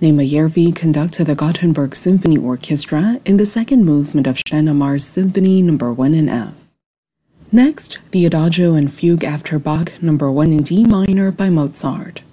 Meyerbeer conducted the Gothenburg Symphony Orchestra in the second movement of Steinamar's Symphony No. 1 in F. Next, the Adagio and Fugue after Bach No. 1 in D minor by Mozart.